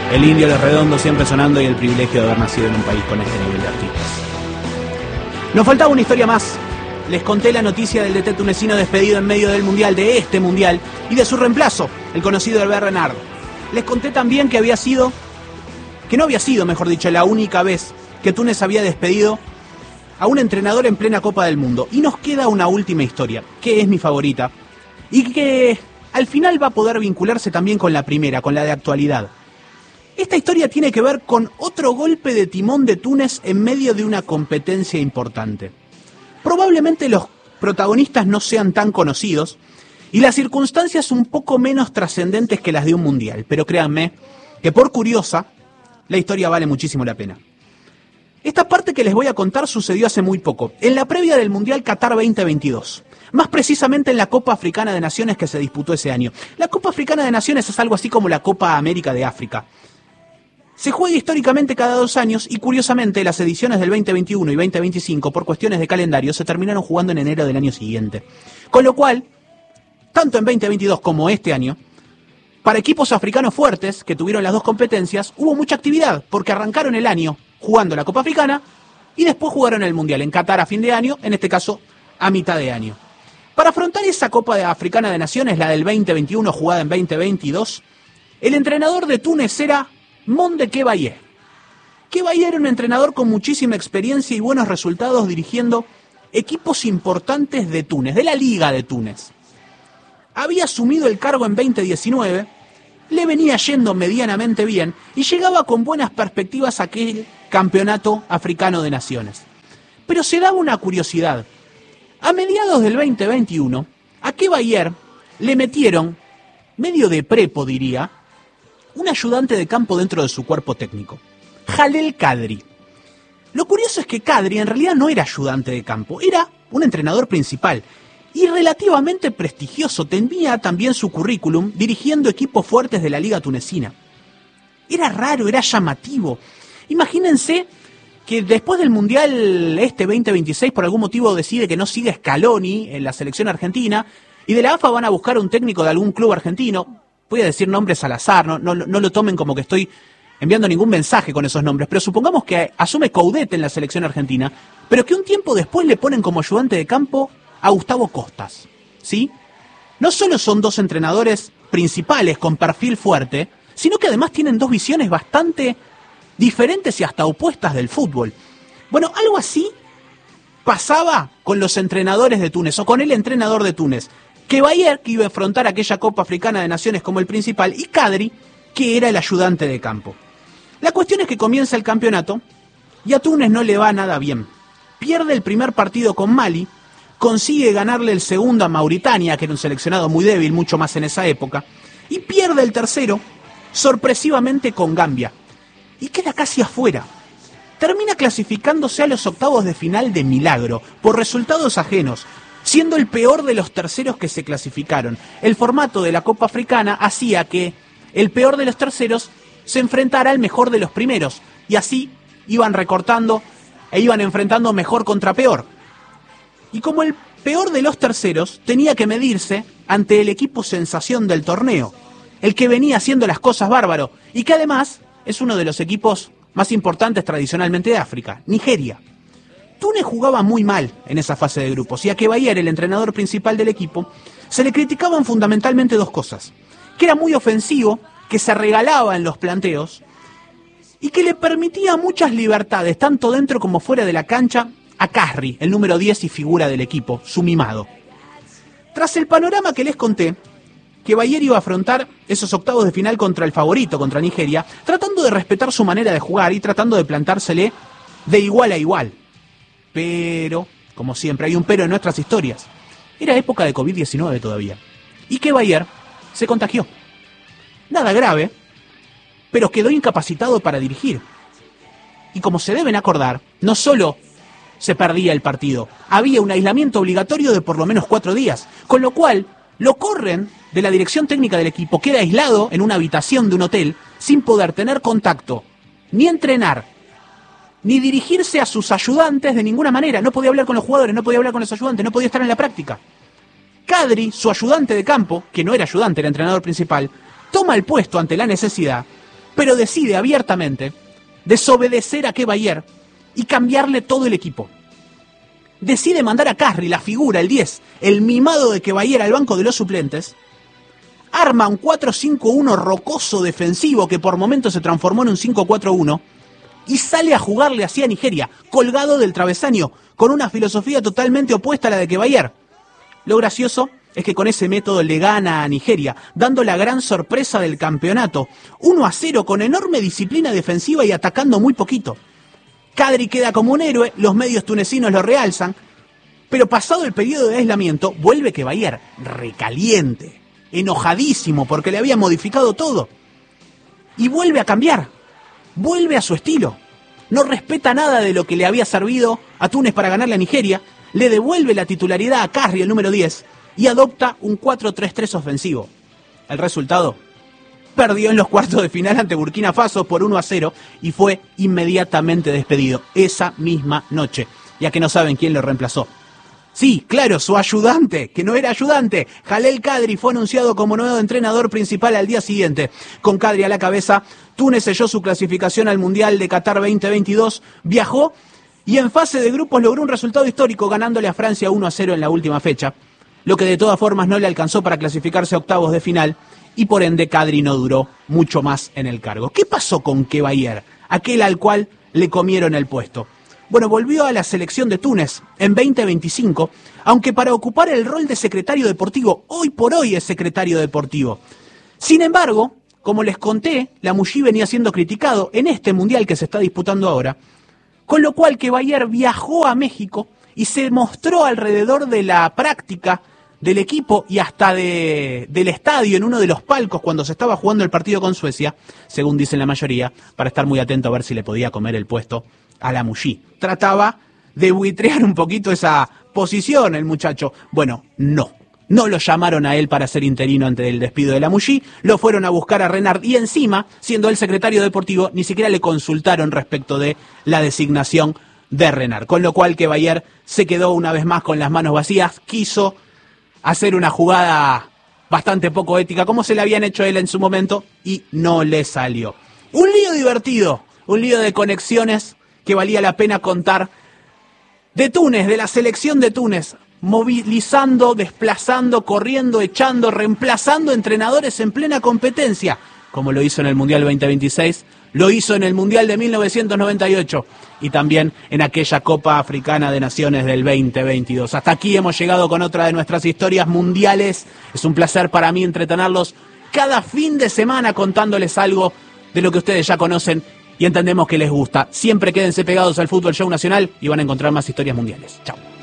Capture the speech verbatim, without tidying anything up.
El Indio, Los Redondos siempre sonando y el privilegio de haber nacido en un país con este nivel de artistas. Nos faltaba una historia más. Les conté la noticia del D T tunecino despedido en medio del Mundial, de este Mundial, y de su reemplazo, el conocido Hervé Renard. Les conté también que había sido, que no había sido, mejor dicho, la única vez que Túnez había despedido a un entrenador en plena Copa del Mundo. Y nos queda una última historia, que es mi favorita, y que al final va a poder vincularse también con la primera, con la de actualidad. Esta historia tiene que ver con otro golpe de timón de Túnez en medio de una competencia importante. Probablemente los protagonistas no sean tan conocidos y las circunstancias un poco menos trascendentes que las de un mundial, pero créanme que por curiosa, la historia vale muchísimo la pena. Esta parte que les voy a contar sucedió hace muy poco, en la previa del Mundial Qatar veinte veintidós. Más precisamente en la Copa Africana de Naciones que se disputó ese año. La Copa Africana de Naciones es algo así como la Copa América de África. Se juega históricamente cada dos años y curiosamente las ediciones del veinte veintiuno y veinte veinticinco por cuestiones de calendario se terminaron jugando en enero del año siguiente. Con lo cual, tanto en veinte veintidós como este año, para equipos africanos fuertes que tuvieron las dos competencias, hubo mucha actividad porque arrancaron el año jugando la Copa Africana y después jugaron el Mundial en Qatar a fin de año, en este caso a mitad de año. Para afrontar esa Copa Africana de Naciones, la del veinte veintiuno jugada en veinte veintidós, el entrenador de Túnez era Monde Kebaye. Kebaye era un entrenador con muchísima experiencia y buenos resultados dirigiendo equipos importantes de Túnez, de la Liga de Túnez. Había asumido el cargo en veinte diecinueve, le venía yendo medianamente bien y llegaba con buenas perspectivas a aquel campeonato africano de naciones. Pero se daba una curiosidad. A mediados del veinte veintiuno, a Kebaye le metieron, medio de prepo diría, un ayudante de campo dentro de su cuerpo técnico, Jalel Kadri. Lo curioso es que Kadri en realidad no era ayudante de campo, era un entrenador principal y relativamente prestigioso. Tenía también su currículum dirigiendo equipos fuertes de la liga tunecina. Era raro, era llamativo. Imagínense que después del Mundial este veinte veintiséis por algún motivo decide que no sigue Scaloni en la selección argentina y de la A F A van a buscar un técnico de algún club argentino. Voy a decir nombres al azar, no, no, no lo tomen como que estoy enviando ningún mensaje con esos nombres, pero supongamos que asume Coudet en la selección argentina, pero que un tiempo después le ponen como ayudante de campo a Gustavo Costas, ¿sí? No solo son dos entrenadores principales con perfil fuerte, sino que además tienen dos visiones bastante diferentes y hasta opuestas del fútbol. Bueno, algo así pasaba con los entrenadores de Túnez, o con el entrenador de Túnez. Kebaye, que iba a afrontar aquella Copa Africana de Naciones como el principal, y Kadri, que era el ayudante de campo. La cuestión es que comienza el campeonato y a Túnez no le va nada bien. Pierde el primer partido con Mali, consigue ganarle el segundo a Mauritania, que era un seleccionado muy débil, mucho más en esa época, y pierde el tercero, sorpresivamente con Gambia, y queda casi afuera. Termina clasificándose a los octavos de final de milagro, por resultados ajenos, siendo el peor de los terceros que se clasificaron. El formato de la Copa Africana hacía que el peor de los terceros se enfrentara al mejor de los primeros, y así iban recortando e iban enfrentando mejor contra peor. Y como el peor de los terceros tenía que medirse ante el equipo sensación del torneo, el que venía haciendo las cosas bárbaro, y que además es uno de los equipos más importantes tradicionalmente de África, Nigeria. Túnez jugaba muy mal en esa fase de grupos y a Kebaye, el entrenador principal del equipo, se le criticaban fundamentalmente dos cosas: que era muy ofensivo, que se regalaba en los planteos y que le permitía muchas libertades, tanto dentro como fuera de la cancha, a Khazri, el número diez y figura del equipo, su mimado. Tras el panorama que les conté, Kebaye iba a afrontar esos octavos de final contra el favorito, contra Nigeria, tratando de respetar su manera de jugar y tratando de plantársele de igual a igual. Pero, como siempre, hay un pero en nuestras historias. Era época de covid diecinueve todavía. Y Kebaye se contagió. Nada grave, pero quedó incapacitado para dirigir. Y como se deben acordar, no solo se perdía el partido, había un aislamiento obligatorio de por lo menos cuatro días, con lo cual lo corren de la dirección técnica del equipo, queda aislado en una habitación de un hotel, sin poder tener contacto, ni entrenar, ni dirigirse a sus ayudantes de ninguna manera. No podía hablar con los jugadores, no podía hablar con los ayudantes, no podía estar en la práctica. Kadri, su ayudante de campo, que no era ayudante, era entrenador principal, toma el puesto ante la necesidad pero decide abiertamente desobedecer a Quevayer y cambiarle todo el equipo. Decide mandar a Casri, la figura, el diez, el mimado de Quevayer, al banco de los suplentes. Arma un cuatro cinco uno rocoso defensivo que por momentos se transformó en un cinco cuatro uno y sale a jugarle así a Nigeria, colgado del travesaño, con una filosofía totalmente opuesta a la de Quevayer. Lo gracioso es que con ese método le gana a Nigeria, dando la gran sorpresa del campeonato, uno a cero con enorme disciplina defensiva y atacando muy poquito. Kadri queda como un héroe, los medios tunecinos lo realzan, pero pasado el periodo de aislamiento, vuelve Quevayer, recaliente, enojadísimo porque le había modificado todo. Y vuelve a cambiar, vuelve a su estilo. No respeta nada de lo que le había servido a Túnez para ganarle a Nigeria, le devuelve la titularidad a Casri, el número diez, y adopta un cuatro tres tres ofensivo. El resultado: perdió en los cuartos de final ante Burkina Faso por uno a cero y fue inmediatamente despedido esa misma noche. Ya que no saben quién lo reemplazó. Sí, claro, su ayudante, que no era ayudante. Jalel Kadri fue anunciado como nuevo entrenador principal al día siguiente. Con Kadri a la cabeza, Túnez selló su clasificación al Mundial de Qatar veinte veintidós, viajó y en fase de grupos logró un resultado histórico ganándole a Francia uno a cero en la última fecha, lo que de todas formas no le alcanzó para clasificarse a octavos de final y por ende Kadri no duró mucho más en el cargo. ¿Qué pasó con Quevayer, aquel al cual le comieron el puesto? Bueno, volvió a la selección de Túnez en veinte veinticinco, aunque para ocupar el rol de secretario deportivo, hoy por hoy es secretario deportivo. Sin embargo, como les conté, la Mouchi venía siendo criticado en este mundial que se está disputando ahora, con lo cual Quevayer viajó a México y se mostró alrededor de la práctica del equipo y hasta de, del estadio en uno de los palcos cuando se estaba jugando el partido con Suecia, según dicen la mayoría, para estar muy atento a ver si le podía comer el puesto a la Mouchi. Trataba de buitrear un poquito esa posición el muchacho. Bueno, no. No lo llamaron a él para ser interino ante el despido de la Mouchi, lo fueron a buscar a Renard y encima, siendo él secretario deportivo, ni siquiera le consultaron respecto de la designación de Renard. Con lo cual Quevayer se quedó una vez más con las manos vacías, quiso hacer una jugada bastante poco ética como se le habían hecho a él en su momento y no le salió. Un lío divertido, un lío de conexiones que valía la pena contar de Túnez, de la selección de Túnez, movilizando, desplazando, corriendo, echando, reemplazando entrenadores en plena competencia, como lo hizo en el Mundial veinte veintiséis, lo hizo en el Mundial de mil novecientos noventa y ocho y también en aquella Copa Africana de Naciones del veinte veintidós. Hasta aquí hemos llegado con otra de nuestras historias mundiales. Es un placer para mí entretenerlos cada fin de semana contándoles algo de lo que ustedes ya conocen y entendemos que les gusta. Siempre quédense pegados al Fútbol Show Nacional y van a encontrar más historias mundiales. Chao.